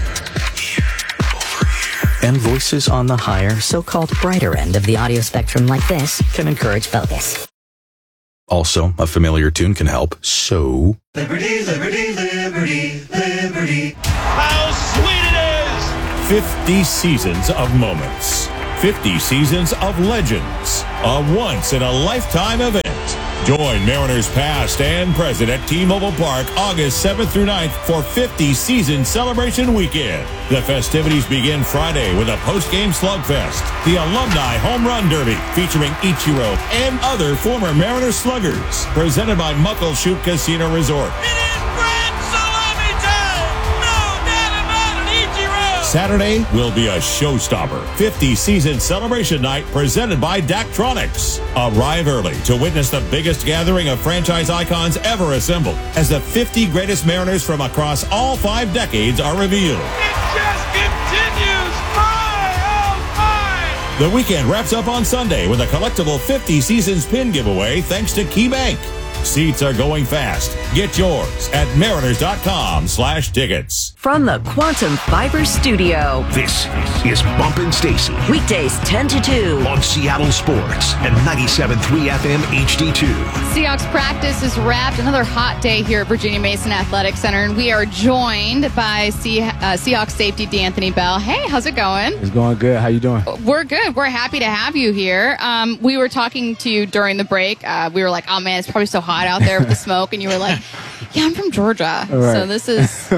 and voices on the higher, so-called brighter end of the audio spectrum like this can encourage focus. Also, a familiar tune can help, so... Liberty, liberty, liberty, liberty. How sweet it is! 50 seasons of moments. 50 seasons of legends. A once-in-a-lifetime event. Join Mariners past and present at T-Mobile Park August 7th through 9th for 50 Season Celebration Weekend. The festivities begin Friday with a post-game slugfest, the Alumni Home Run Derby featuring Ichiro and other former Mariners sluggers, presented by Muckleshoot Casino Resort. Saturday will be a showstopper. 50 Season Celebration Night presented by Daktronics. Arrive early to witness the biggest gathering of franchise icons ever assembled as the 50 greatest Mariners from across all 5 decades are revealed. It just continues. My. The weekend wraps up on Sunday with a collectible 50 Seasons pin giveaway thanks to KeyBank. Seats are going fast. Get yours at mariners.com/tickets. From the Quantum Fiber Studio, this is Bumpin' Stacy. Weekdays 10 to 2 on Seattle Sports and 97.3 FM HD2. Seahawks practice is wrapped. Another hot day here at Virginia Mason Athletic Center, and we are joined by Seahawks safety D'Anthony Bell. Hey, how's it going? It's going good. How you doing? We're good. We're happy to have you here. We were talking to you during the break. We were like, oh man, it's probably so hot out there with the smoke, and you were like, yeah, I'm from Georgia. Right. So this is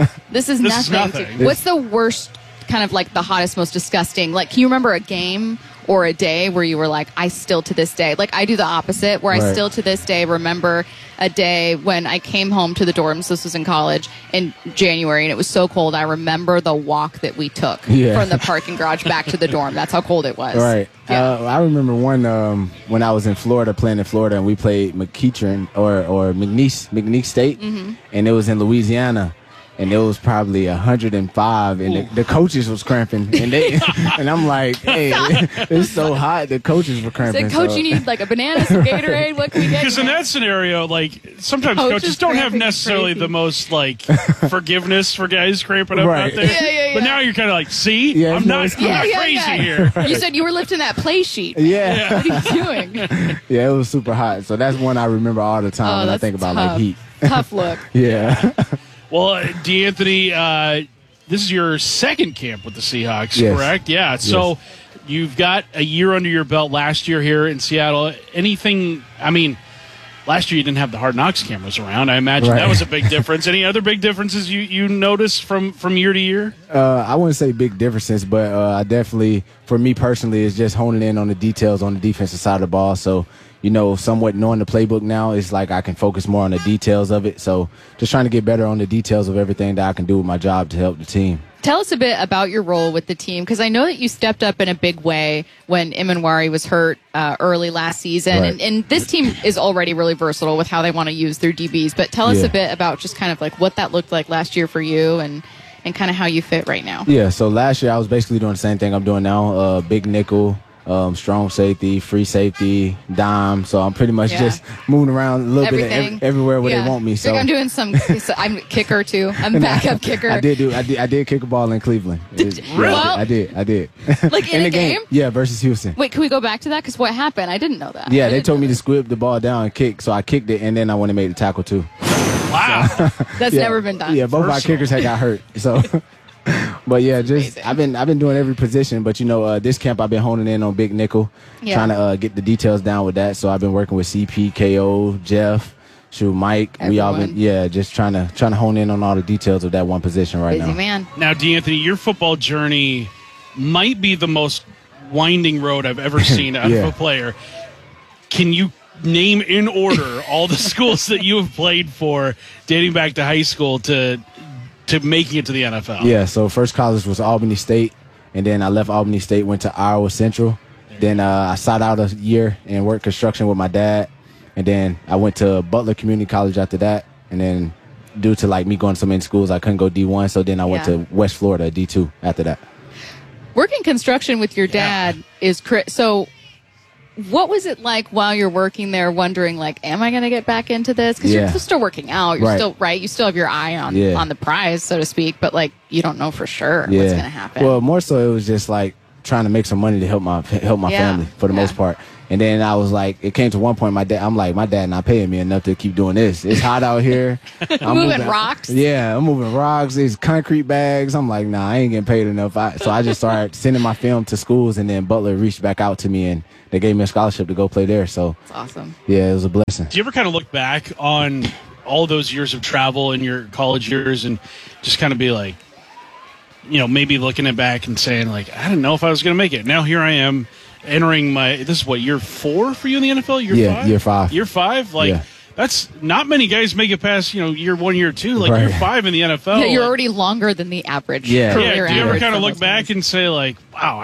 nothing. What's the worst, kind of like the hottest, most disgusting, like, can you remember a game or a day where you were like, I still to this day, like I do the opposite, where I still to this day remember a day when I came home to the dorms, this was in college, in January, and it was so cold, I remember the walk that we took from the parking garage back to the dorm. That's how cold it was. Right. Yeah. I remember one when I was in Florida, playing in Florida, and we played McEachern or McNeese State, and it was in Louisiana. And it was probably 105, and the coaches was cramping, and they and I'm like, hey, it's so hot. The coaches were cramping. Coach, you need like a banana, some Gatorade. What can we get? Because in that scenario, like sometimes coaches don't have necessarily the most like forgiveness for guys cramping up out there. Yeah. But now you're kind of like, see, I'm not crazy here. You said you were lifting that play sheet. Yeah. What are you doing? Yeah, it was super hot. So that's one I remember all the time when I think about like heat. Tough look. Yeah. Well, D'Anthony, this is your second camp with the Seahawks, correct? Yeah. So you've got a year under your belt last year here in Seattle. Anything, I mean, last year you didn't have the Hard Knocks cameras around. I imagine that was a big difference. Any other big differences you notice from year to year? I wouldn't say big differences, but I definitely, for me personally, is just honing in on the details on the defensive side of the ball. So, somewhat knowing the playbook now, it's like I can focus more on the details of it. So just trying to get better on the details of everything that I can do with my job to help the team. Tell us a bit about your role with the team, because I know that you stepped up in a big way when Imanwari was hurt early last season. And this team is already really versatile with how they want to use their DBs. But tell us a bit about just kind of like what that looked like last year for you and kind of how you fit right now. Yeah, so last year I was basically doing the same thing I'm doing now, big nickel, strong safety, free safety, dime. So I'm pretty much just moving around a little bit everywhere where they want me. So I'm doing I'm kicker too. I'm backup kicker. I did kick a ball in Cleveland. I did. Like in a game? Yeah, versus Houston. Wait, can we go back to that? Because what happened? I didn't know that. Yeah, they told me to squib the ball down and kick, so I kicked it, and then I went and made the tackle too. Wow, that's never been done. Yeah, both our kickers had got hurt. So. But yeah, I've been doing every position. But this camp I've been honing in on big nickel, trying to get the details down with that. So I've been working with CP, KO, Jeff, Mike. Everyone. We all been just trying to hone in on all the details of that one position right now. Busy man. Now, D'Anthony, your football journey might be the most winding road I've ever seen out of a player. Can you name in order all the schools that you have played for, dating back to high school to making it to the NFL? Yeah, so first college was Albany State, and then I left Albany State, went to Iowa Central. Then I sat out a year and worked construction with my dad, and then I went to Butler Community College after that. And then due to me going to so many schools, I couldn't go D1, so then I went to West Florida, D2 after that. Working construction with your dad is so. What was it like while you're working there, wondering, am I going to get back into this? Because you're still working out. You're still, right? You still have your eye on the prize, so to speak, but, you don't know for sure what's going to happen. Well, more so it was just, trying to make some money to help my family for the most part. And then I was it came to one point, my dad not paying me enough to keep doing this. It's hot out here. I'm moving rocks? Yeah, I'm moving rocks. These concrete bags. I'm like, nah, I ain't getting paid enough. So I just started sending my film to schools, and then Butler reached back out to me, and they gave me a scholarship to go play there. So that's awesome. Yeah, it was a blessing. Do you ever kind of look back on all those years of travel in your college years and just kind of be like, maybe looking at back and saying, I didn't know if I was going to make it. Now here I am entering this is year 4 for you in the NFL? Year 5? Year 5. Year 5? That's not many guys make it past, year 1, year 2, year 5 in the NFL. Yeah, you're already longer than the average career average. Do you ever kind of look back and say, wow,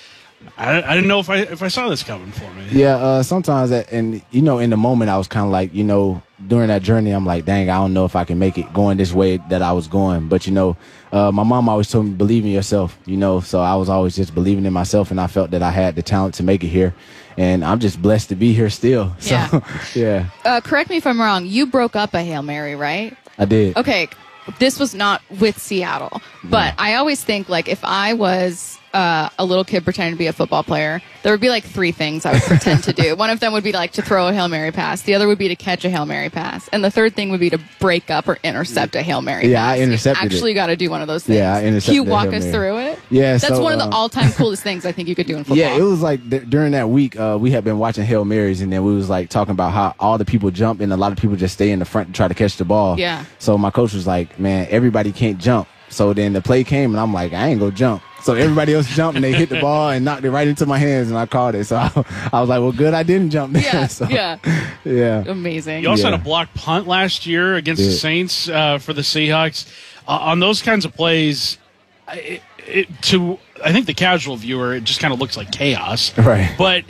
I didn't know if I saw this coming for me. Yeah, sometimes, in the moment, I was kind of during that journey, I'm like, dang, I don't know if I can make it going this way that I was going. But, my mom always told me, believe in yourself, so I was always just believing in myself, and I felt that I had the talent to make it here. And I'm just blessed to be here still. So, yeah. Correct me if I'm wrong. You broke up a Hail Mary, right? I did. Okay. This was not with Seattle. But I always think, if I was a little kid pretending to be a football player, there would be 3 things I would pretend to do. One of them would be to throw a Hail Mary pass. The other would be to catch a Hail Mary pass. And the third thing would be to break up or intercept a Hail Mary pass. Yeah, I intercepted actually got to do one of those things. Yeah, I intercepted. Can you walk us through it? Yeah, that's one of the all-time coolest things I think you could do in football. Yeah, it was during that week, we had been watching Hail Marys, and then we was talking about how all the people jump and a lot of people just stay in the front to try to catch the ball. Yeah. So my coach was like, man, everybody can't jump. So then the play came, and I'm like, I ain't gonna jump. So everybody else jumped, and they hit the ball and knocked it right into my hands, and I caught it. So I was like, well, good, I didn't jump there. Yeah, so, yeah. Amazing. You also had a blocked punt last year against the Saints for the Seahawks. On those kinds of plays, I think the casual viewer, it just kind of looks like chaos. Right. But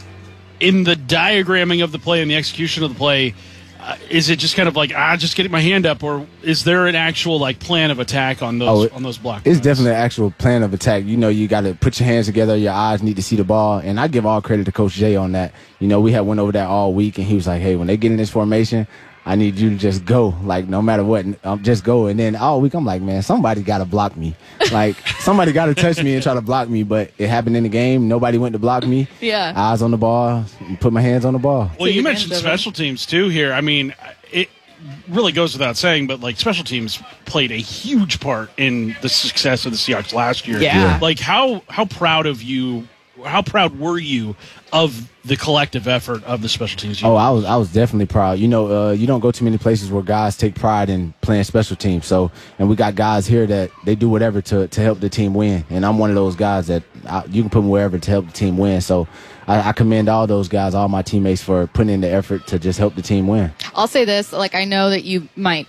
in the diagramming of the play and the execution of the play, is it just kind of just getting my hand up, or is there an actual plan of attack on those block It's runs? definitely an actual plan of attack. You got to put your hands together, your eyes need to see the ball, and I give all credit to Coach Jay on that. We had went over that all week, and he was like, hey, when they get in this formation, I need you to just go, no matter what, just go. And then all week I'm like, man, somebody got to block me. Somebody got to touch me and try to block me, but it happened in the game. Nobody went to block me. Yeah. Eyes on the ball, put my hands on the ball. Well, you mentioned special teams, too, here. I mean, it really goes without saying, but, special teams played a huge part in the success of the Seahawks last year. Yeah. How proud of you, how proud were you of the collective effort of the special teams? I was definitely proud. You don't go too many places where guys take pride in playing special teams. So, and we got guys here that they do whatever to help the team win. And I'm one of those guys that you can put me wherever to help the team win. So I commend all those guys, all my teammates, for putting in the effort to just help the team win. I'll say this, I know that you might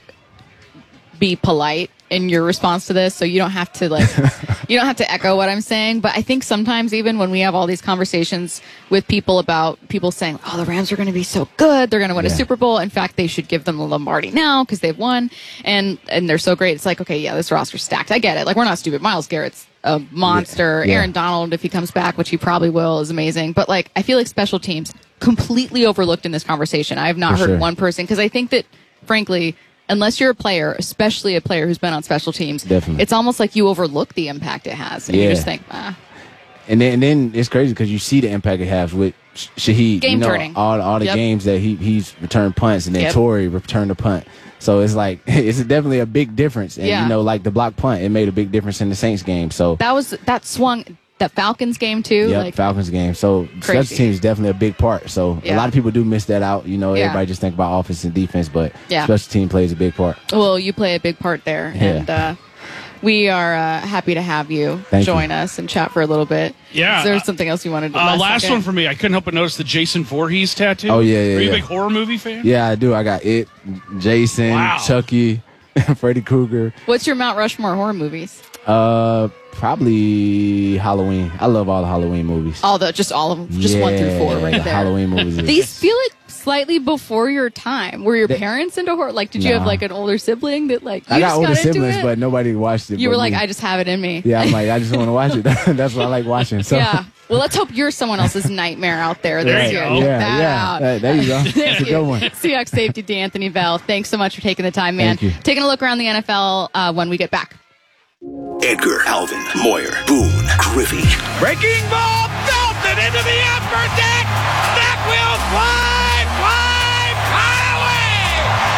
be polite in your response to this, so you don't have to you don't have to echo what I'm saying, but I think sometimes even when we have all these conversations with people about people saying, oh, the Rams are going to be so good, they're going to win a Super Bowl, in fact they should give them the Lombardi now because they've won and they're so great, it's okay, yeah, this roster's stacked, I get it, we're not stupid, Myles Garrett's a monster. Yeah. Aaron Donald, if he comes back, which he probably will, is amazing. But like, I feel like special teams completely overlooked in this conversation. I have not heard one person, because I think that, frankly, unless you're a player, especially a player who's been on special teams, Definitely. it's almost like you overlook the impact it has, and you just think, And then it's crazy because you see the impact it has with Shaheed. Game turning. All the games that he's returned punts, and then Torrey returned a punt. So it's like, it's definitely a big difference. And, like the block punt, it made a big difference in the Saints game. So that swung that Falcons game too. Yeah, Falcons game. So special teams is definitely a big part. So a lot of people do miss that out. Everybody just think about offense and defense, but special team plays a big part. Well, you play a big part there. And we are happy to have you join us and chat for a little bit. Yeah. Is there something else you wanted to last one for me. I couldn't help but notice the Jason Voorhees tattoo. Oh, yeah. Are you a big horror movie fan? Yeah, I do. I got It, Jason, Chucky, Freddy Krueger. What's your Mount Rushmore horror movies? Probably Halloween. I love all the Halloween movies. Just all of them. Just 1 through 4 right there. Halloween movies. These feel like slightly before your time. Were your parents into horror? Like, did you have like an older sibling that like you I got just older got into siblings, it? but nobody watched it. You but were like, me. I just have it in me. Yeah, I'm like, I just want to watch it. That's what I like watching. So. Yeah. Well, let's hope you're someone else's nightmare out there. There you go. Yeah. There you go. That's a good one. Seahawks safety D'Anthony Bell. Thanks so much for taking the time, man. Thank you. Taking a look around the NFL when we get back. Edgar, Alvin, Moyer, Boone, Griffey. Breaking ball, belted into the upper deck. That will fly away.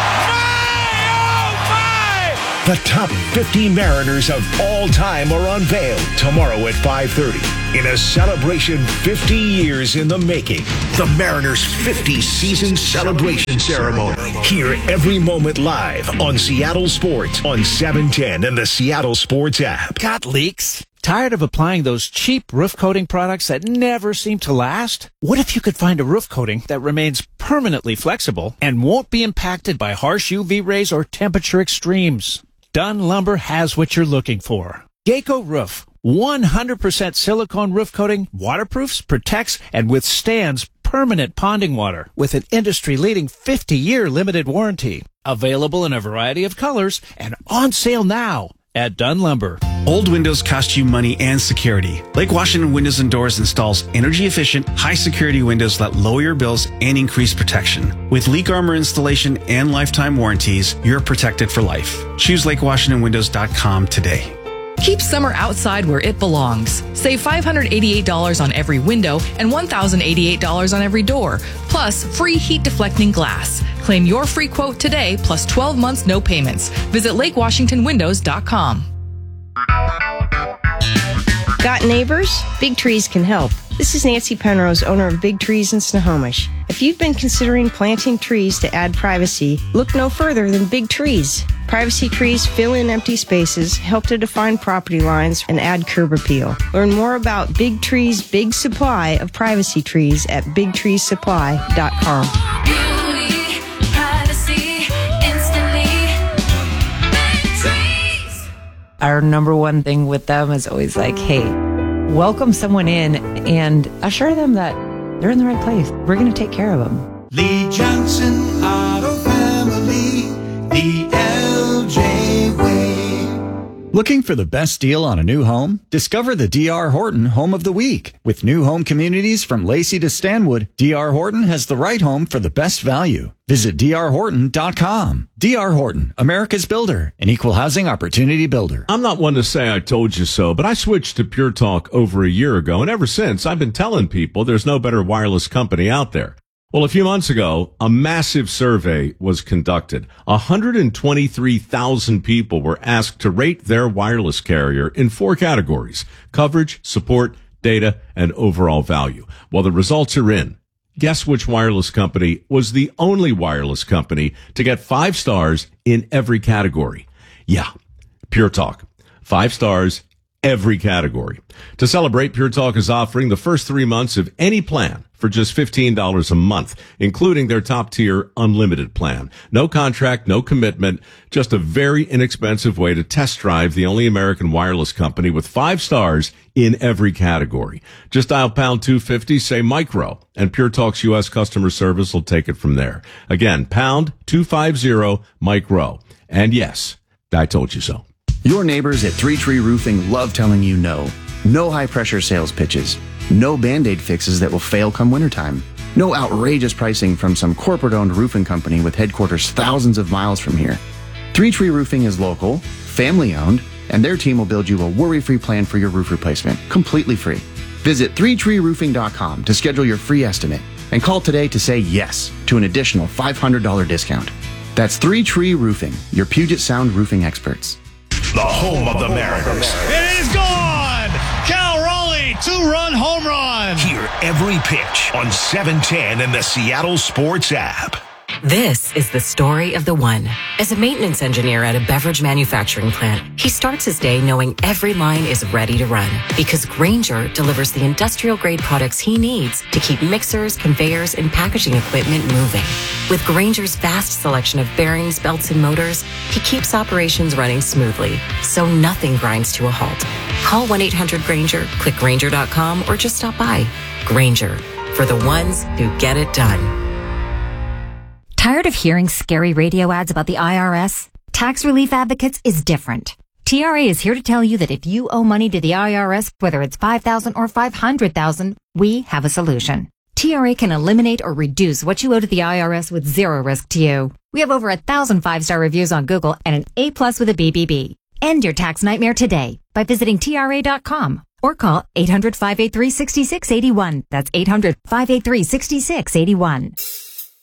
My, oh my. The top 50 Mariners of all time are unveiled tomorrow at 5:30 in a celebration 50 years in the making. The Mariners' 50 season celebration ceremony. Hear every moment live on Seattle Sports on 710 and the Seattle Sports app. Got leaks? Tired of applying those cheap roof coating products that never seem to last? What if you could find a roof coating that remains permanently flexible and won't be impacted by harsh UV rays or temperature extremes? Dunn Lumber has what you're looking for. Geico Roof. 100% silicone roof coating, waterproofs, protects, and withstands permanent ponding water with an industry-leading 50-year limited warranty. Available in a variety of colors and on sale now at Dunn Lumber. Old windows cost you money and security. Lake Washington Windows and Doors installs energy-efficient, high-security windows that lower your bills and increase protection. With leak armor installation and lifetime warranties, you're protected for life. Choose LakeWashingtonWindows.com today. Keep summer outside where it belongs. Save $588 on every window and $1,088 on every door, plus free heat deflecting glass. Claim your free quote today, plus 12 months no payments. Visit LakeWashingtonWindows.com. Got neighbors? Big Trees can help. This is Nancy Penrose, owner of Big Trees in Snohomish. If you've been considering planting trees to add privacy, look no further than Big Trees. Privacy trees fill in empty spaces, help to define property lines, and add curb appeal. Learn more about Big Trees' big supply of privacy trees at BigTreeSupply.com. Beauty, privacy, instantly. Big Trees. Our number one thing with them is always like, hey, welcome someone in and assure them that they're in the right place. We're going to take care of them. Lee Johnson Auto Family, the LJ way. Looking for the best deal on a new home? Discover the D.R. Horton Home of the Week. With new home communities from Lacey to Stanwood, D.R. Horton has the right home for the best value. Visit drhorton.com. D.R. Horton, America's builder, an equal housing opportunity builder. I'm not one to say I told you so, but I switched to Pure Talk over a year ago, and ever since, I've been telling people there's no better wireless company out there. Well, a few months ago, a massive survey was conducted. 123,000 people were asked to rate their wireless carrier in 4 categories: coverage, support, data, and overall value. Well, the results are in. Guess which wireless company was the only wireless company to get 5 stars in every category? Yeah, Pure Talk. 5 stars, every category. To celebrate, Pure Talk is offering the first 3 months of any plan for just $15 a month, including their top-tier unlimited plan. No contract, no commitment, just a very inexpensive way to test drive the only American wireless company with 5 stars in every category. Just dial pound 250, say micro, and Pure Talk's U.S. customer service will take it from there. Again, pound 250 micro. And yes, I told you so. Your neighbors at 3 Tree Roofing love telling you no. No high-pressure sales pitches. No Band-Aid fixes that will fail come wintertime. No outrageous pricing from some corporate-owned roofing company with headquarters thousands of miles from here. 3 Tree Roofing is local, family-owned, and their team will build you a worry-free plan for your roof replacement, completely free. Visit 3treeroofing.com to schedule your free estimate and call today to say yes to an additional $500 discount. That's 3 Tree Roofing, your Puget Sound roofing experts. The home of the Mariners. It is gone! Cal Raleigh, 2-run home run! Hear every pitch on 710 and the Seattle Sports app. This is the story of the one. As a maintenance engineer at a beverage manufacturing plant, he starts his day knowing every line is ready to run because Grainger delivers the industrial-grade products he needs to keep mixers, conveyors, and packaging equipment moving. With Grainger's vast selection of bearings, belts, and motors, he keeps operations running smoothly, so nothing grinds to a halt. Call 1-800-GRAINGER, click Grainger.com, or just stop by. Grainger, for the ones who get it done. Tired of hearing scary radio ads about the IRS? Tax Relief Advocates is different. TRA is here to tell you that if you owe money to the IRS, whether it's $5,000 or $500,000, we have a solution. TRA can eliminate or reduce what you owe to the IRS with zero risk to you. We have over 1,000 5-star reviews on Google and an A+ with a BBB. End your tax nightmare today by visiting TRA.com or call 800-583-6681. That's 800-583-6681.